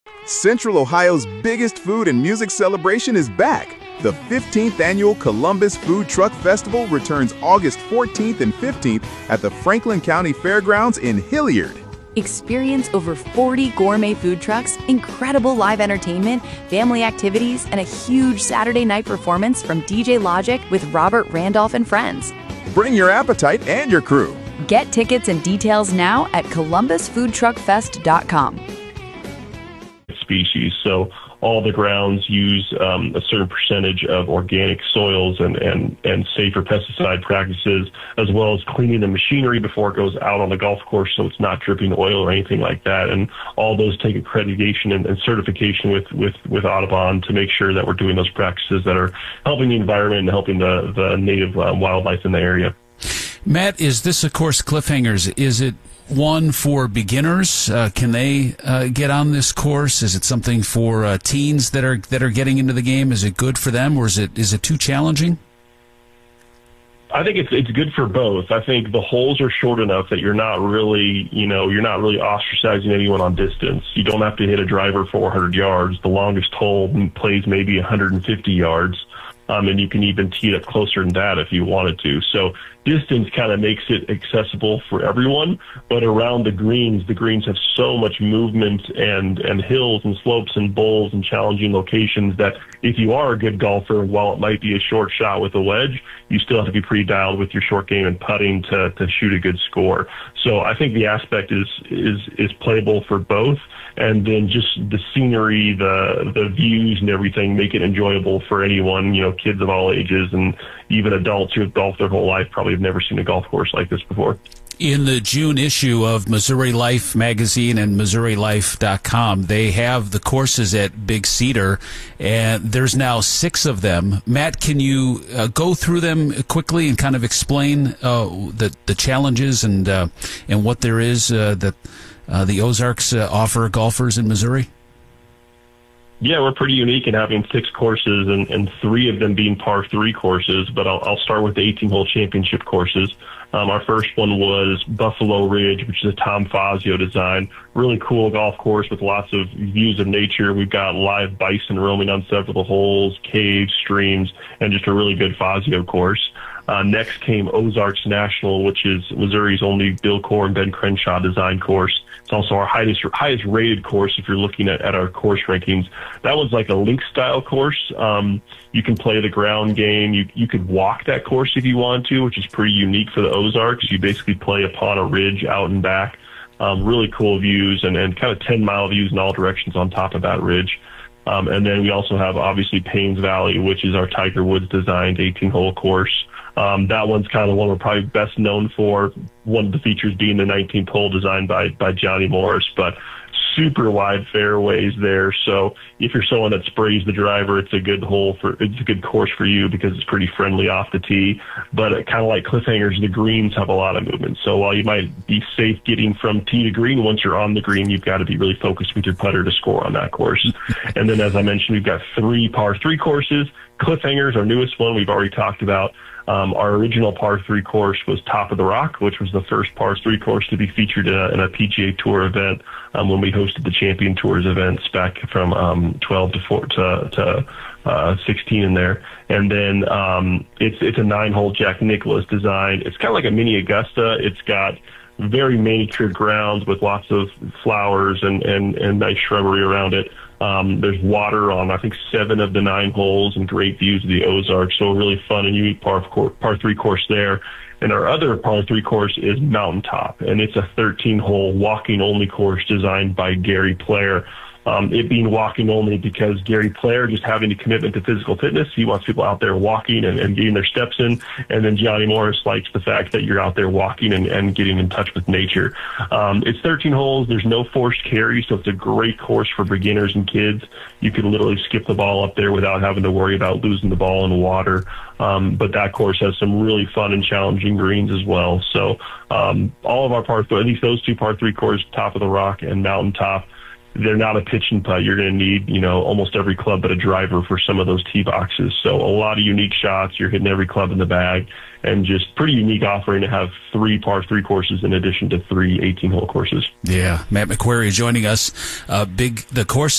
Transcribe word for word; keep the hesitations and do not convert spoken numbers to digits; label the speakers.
Speaker 1: Central Ohio's biggest food and music celebration is back. The fifteenth Annual Columbus Food Truck Festival returns August fourteenth and fifteenth at the Franklin County Fairgrounds in Hilliard.
Speaker 2: Experience over forty gourmet food trucks, incredible live entertainment, family activities, and a huge Saturday night performance from D J Logic with Robert Randolph and friends.
Speaker 1: Bring your appetite and your crew.
Speaker 2: Get tickets and details now at columbus food truck fest dot com.
Speaker 3: Species. So all the grounds use um, a certain percentage of organic soils and, and, and safer pesticide practices, as well as cleaning the machinery before it goes out on the golf course so it's not dripping oil or anything like that. And all those take accreditation and, and certification with, with, with Audubon to make sure that we're doing those practices that are helping the environment and helping the, the native uh, wildlife in the area.
Speaker 4: Matt, is this, of course, Cliffhangers? Is it one for beginners? Uh, can they uh, get on this course? Is it something for uh, teens that are that are getting into the game? Is it good for them, or is it is it too challenging?
Speaker 3: I think it's it's good for both. I think the holes are short enough that you're not really, you know, you're not really ostracizing anyone on distance. You don't have to hit a driver four hundred yards. The longest hole plays maybe one hundred fifty yards. Um, and you can even tee it up closer than that if you wanted to. So distance kind of makes it accessible for everyone, but around the greens, the greens have so much movement and, and hills and slopes and bowls and challenging locations that if you are a good golfer, while it might be a short shot with a wedge, you still have to be pretty dialed with your short game and putting to, to shoot a good score. So I think the aspect is, is, is playable for both. And then just the scenery, the the views and everything make it enjoyable for anyone, you know, kids of all ages and even adults who have golfed their whole life probably have never seen a golf course like this before.
Speaker 4: In the June issue of Missouri Life magazine and Missouri Life dot com, they have the courses at Big Cedar, and there's now six of them. Matt, can you uh, go through them quickly and kind of explain uh, the the challenges and uh, and what there is uh, that uh, the Ozarks uh, offer golfers in Missouri?
Speaker 3: Yeah, we're pretty unique in having six courses and, and three of them being par three courses, but I'll, I'll start with the eighteen-hole championship courses. Um, our first one was Buffalo Ridge, which is a Tom Fazio design. Really cool golf course with lots of views of nature. We've got live bison roaming on several of the holes, caves, streams, and just a really good Fazio course. Uh, next came Ozarks National, which is Missouri's only Bill Core and Ben Crenshaw design course. It's also our highest highest rated course if you're looking at, at our course rankings. That was like a link style course. Um, you can play the ground game. You you could walk that course if you want to, which is pretty unique for the Ozarks. You basically play upon a ridge out and back. Um, really cool views and, and kind of ten mile views in all directions on top of that ridge. Um, and then we also have obviously Paynes Valley, which is our Tiger Woods designed eighteen-hole course. Um, that one's kind of one we're probably best known for, one of the features being the nineteenth hole designed by, by Johnny Morris, but super wide fairways there. So if you're someone that sprays the driver, it's a good hole for, it's a good course for you because it's pretty friendly off the tee. But uh, kind of like Cliffhangers, the greens have a lot of movement. So while you might be safe getting from tee to green, once you're on the green, you've got to be really focused with your putter to score on that course. And then, as I mentioned, we've got three par three courses. Cliffhangers, our newest one, we've already talked about. Um, our original par three course was Top of the Rock, which was the first par three course to be featured in a, in a P G A Tour event um, when we hosted the Champion Tours events back from um, twelve to four to, to uh, sixteen in there. And then um, it's it's a nine-hole Jack Nicklaus design. It's kind of like a mini Augusta. It's got very manicured grounds with lots of flowers and, and, and nice shrubbery around it. Um, there's water on, I think, seven of the nine holes and great views of the Ozarks. So a really fun and unique par, par three course there. And our other par three course is Mountaintop, and it's a thirteen-hole walking-only course designed by Gary Player. Um, it being walking only because Gary Player just having a commitment to physical fitness. He wants people out there walking and, and getting their steps in. And then Johnny Morris likes the fact that you're out there walking and, and getting in touch with nature. Um, it's thirteen holes. There's no forced carry, so it's a great course for beginners and kids. You could literally skip the ball up there without having to worry about losing the ball in the water. Um, but that course has some really fun and challenging greens as well. So um, all of our par, at least those two par three courses, Top of the Rock and Mountaintop, they're not a pitch and putt. You're going to need, you know, almost every club but a driver for some of those tee boxes. So a lot of unique shots. You're hitting every club in the bag, and just pretty unique offering to have three par three courses in addition to three eighteen-hole courses.
Speaker 4: Yeah, Matt McQuarrie joining us. Uh, big the course